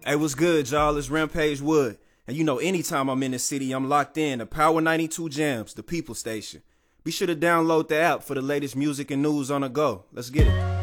Hey, what's good, y'all? It's Rampage Wood. And you know, anytime I'm in the city, I'm locked in to Power 92 Jams, the People Station. Be sure to download the app for the latest music and news on the go. Let's get it.